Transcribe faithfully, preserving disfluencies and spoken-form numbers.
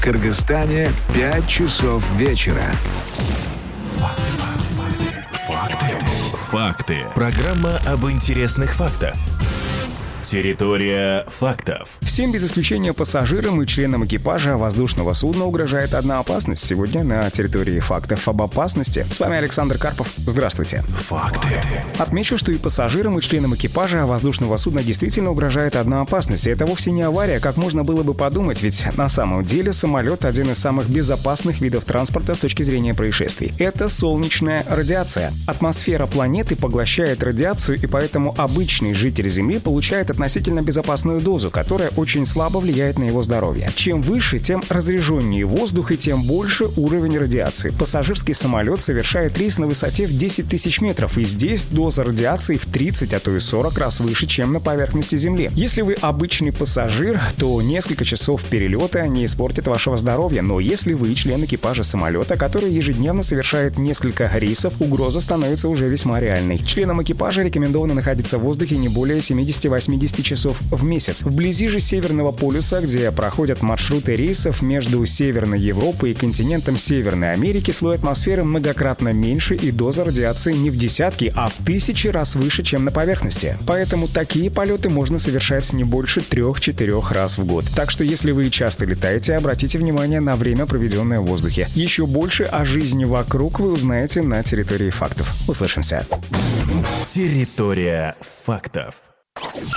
Кыргызстане пять часов вечера. Факты. Факты. Программа об интересных фактах. Территория фактов. Всем без исключения пассажирам и членам экипажа воздушного судна угрожает одна опасность. Сегодня на территории фактов об опасности. С вами Александр Карпов. Здравствуйте. Факты. Отмечу, что и пассажирам, и членам экипажа воздушного судна действительно угрожает одна опасность. И это вовсе не авария, как можно было бы подумать, ведь на самом деле самолет — один из самых безопасных видов транспорта с точки зрения происшествий. Это солнечная радиация. Атмосфера планеты поглощает радиацию, и поэтому обычный житель Земли получает относительно безопасную дозу, которая очень слабо влияет на его здоровье. Чем выше, тем разряженнее воздух и тем больше уровень радиации. Пассажирский самолет совершает рейс на высоте в десять тысяч метров, и здесь доза радиации в тридцать, а то и сорок раз выше, чем на поверхности Земли. Если вы обычный пассажир, то несколько часов перелета не испортит вашего здоровья, но если вы член экипажа самолета, который ежедневно совершает несколько рейсов, угроза становится уже весьма реальной. Членам экипажа рекомендовано находиться в воздухе не более семьдесят-восемьдесят часов в месяц. Вблизи же Северного полюса, где проходят маршруты рейсов между Северной Европой и континентом Северной Америки, слой атмосферы многократно меньше и доза радиации не в десятки, а в тысячи раз выше, чем на поверхности. Поэтому такие полеты можно совершать не больше трех-четырех раз в год. Так что если вы часто летаете, обратите внимание на время, проведенное в воздухе. Еще больше о жизни вокруг вы узнаете на территории фактов. Услышимся. Территория фактов.